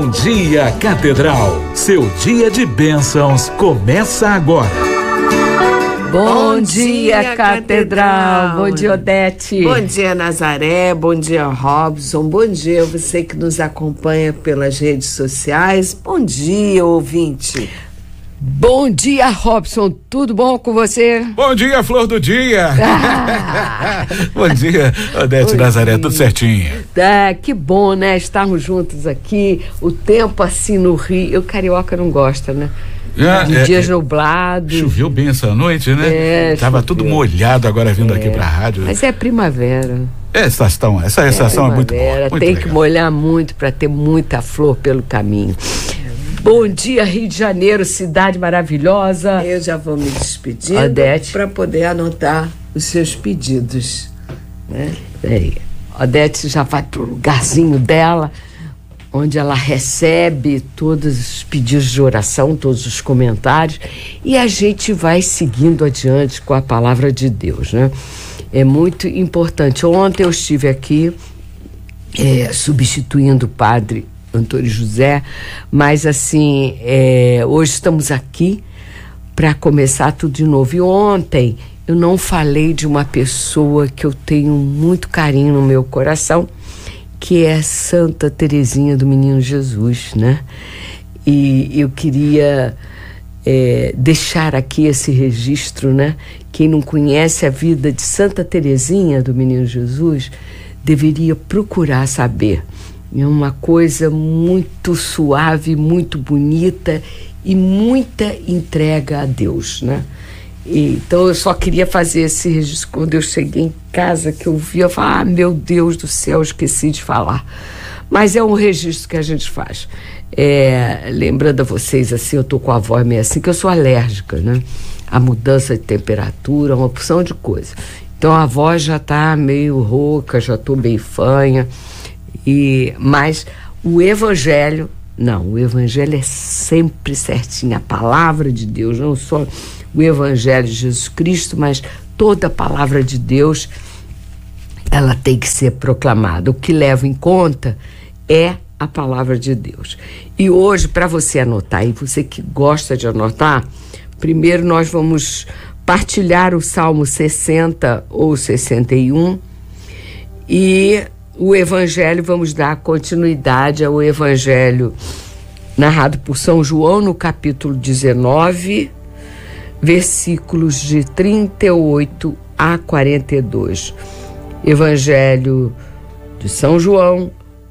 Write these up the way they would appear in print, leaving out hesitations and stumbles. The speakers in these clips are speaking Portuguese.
Bom dia, Catedral. Seu dia de bênçãos começa agora. Bom dia, Catedral. Bom dia, Odete. Bom dia, Nazaré. Bom dia, Robson. Bom dia, você que nos acompanha pelas redes sociais. Bom dia, ouvinte. Bom dia, Robson. Tudo bom com você? Bom dia, Flor do Dia. Bom dia, Odete, Nazaré. Tudo certinho. Que bom, né? Estarmos juntos aqui. O tempo assim no Rio. O carioca não gosta, né? De dias nublados. Choveu bem essa noite, né? Tava tudo molhado agora vindo aqui pra rádio. Mas é primavera. Essa estação é muito boa. Muito tem legal. que molhar muito para ter muita flor pelo caminho. Bom dia, Rio de Janeiro, cidade maravilhosa. Eu já vou me despedindo para poder anotar os seus pedidos, né? Peraí. Odete já vai pro lugarzinho dela, onde ela recebe todos os pedidos de oração, todos os comentários, e a gente vai seguindo adiante com a palavra de Deus, né? É muito importante. Ontem eu estive aqui substituindo o padre Antônio José, mas assim, hoje estamos aqui para começar tudo de novo. E ontem eu não falei de uma pessoa que eu tenho muito carinho no meu coração, que é Santa Teresinha do Menino Jesus, né? E eu queria deixar aqui esse registro, né? Quem não conhece a vida de Santa Teresinha do Menino Jesus deveria procurar saber. É uma coisa muito suave, muito bonita e muita entrega a Deus, né? Então eu só queria fazer esse registro. Quando eu cheguei em casa, que eu vi, eu falei, meu Deus do céu, esqueci de falar. Mas é um registro que a gente faz. Lembrando a vocês, assim, eu tô com a voz meio assim, que eu sou alérgica, né? A mudança de temperatura, uma porção de coisa. Então a voz já tá meio rouca, já tô bem fanha. Mas o Evangelho, o Evangelho é sempre certinho. A palavra de Deus, não só o Evangelho de Jesus Cristo, mas toda a palavra de Deus, ela tem que ser proclamada. O que leva em conta é a palavra de Deus. E hoje, para você anotar, e você que gosta de anotar, primeiro nós vamos partilhar o Salmo 60 ou 61 e o Evangelho, vamos dar continuidade ao Evangelho narrado por São João no capítulo 19, versículos de 38 a 42. Evangelho de São João,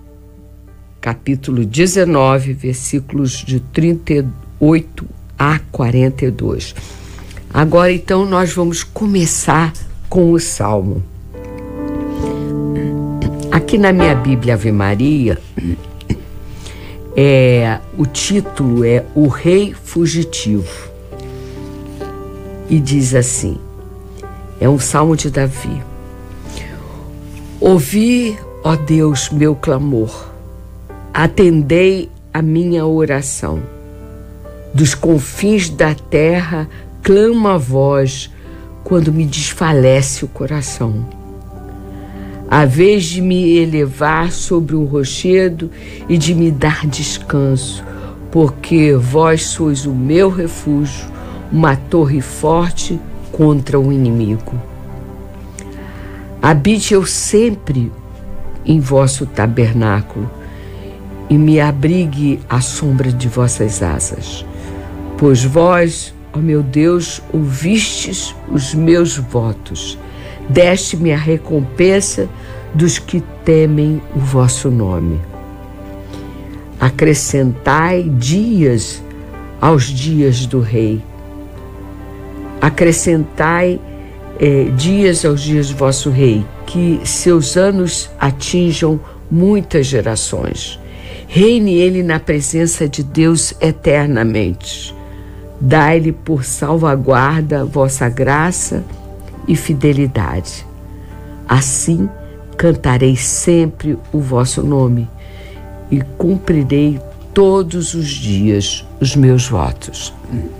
capítulo 19, versículos de 38 a 42. Agora, então, nós vamos começar com o Salmo. Aqui na minha Bíblia Ave Maria, o título é O Rei Fugitivo. E diz assim, é um salmo de Davi. Ouvi, ó Deus, meu clamor, atendei a minha oração. Dos confins da terra clama a voz quando me desfalece o coração. A vez de me elevar sobre um rochedo e de me dar descanso, porque vós sois o meu refúgio, uma torre forte contra o inimigo. Habite eu sempre em vosso tabernáculo e me abrigue à sombra de vossas asas, pois vós, ó meu Deus, ouvistes os meus votos, deste-me a recompensa dos que temem o vosso nome. Acrescentai dias aos dias do rei. Acrescentai dias aos dias do vosso rei, que seus anos atinjam muitas gerações. Reine ele na presença de Deus eternamente. Dai-lhe por salvaguarda vossa graça e fidelidade. Assim cantarei sempre o vosso nome e cumprirei todos os dias os meus votos.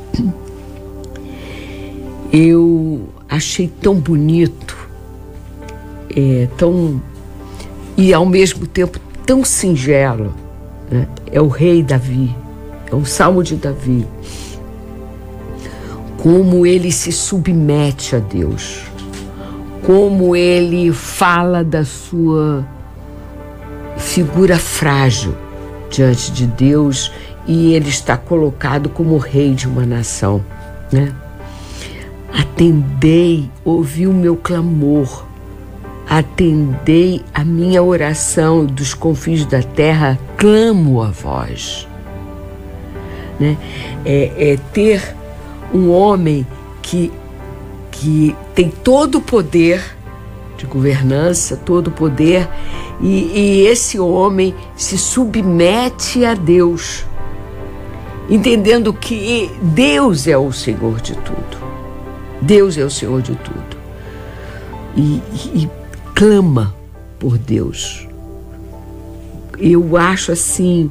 Eu achei tão bonito, e ao mesmo tempo tão singelo, né? É o rei Davi, é um salmo de Davi. Como ele se submete a Deus, como ele fala da sua figura frágil diante de Deus, e ele está colocado como rei de uma nação, né? Atendei, ouvi o meu clamor, atendei a minha oração dos confins da terra, clamo a vós, né? É ter um homem que tem todo o poder de governança, todo o poder, e esse homem se submete a Deus, entendendo que Deus é o Senhor de tudo. Deus é o Senhor de tudo. E clama por Deus. Eu acho assim,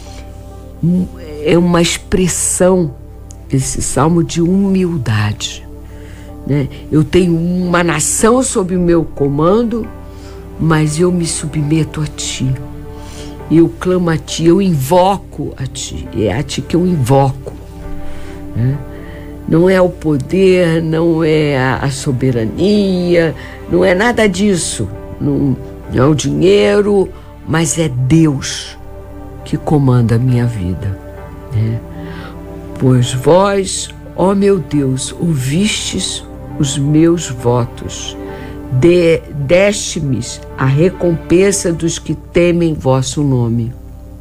é uma expressão, esse salmo, de humildade, né? Eu tenho uma nação sob o meu comando, mas eu me submeto a Ti. Eu clamo a Ti, eu invoco a Ti. É a Ti que eu invoco, né? Não é o poder, não é a soberania, não é nada disso. Não é o dinheiro, mas é Deus que comanda a minha vida, né? Pois vós, ó meu Deus, ouvistes os meus votos, deste-me a recompensa dos que temem vosso nome.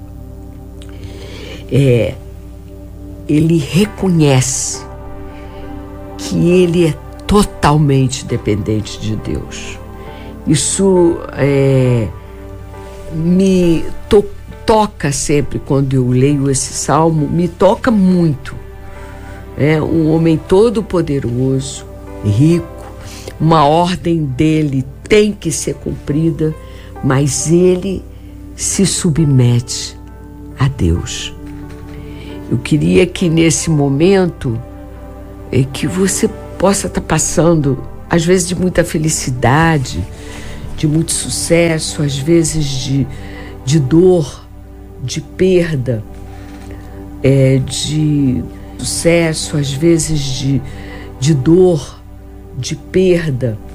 Ele reconhece que ele é totalmente dependente de Deus. Isso me toca sempre quando eu leio esse salmo, me toca muito. É um homem todo poderoso, rico, uma ordem dele tem que ser cumprida, mas ele se submete a Deus. Eu queria que nesse momento que você possa estar passando, às vezes, de muita felicidade, de muito sucesso, às vezes de dor, de perda, de sucesso, às vezes de dor, de perda,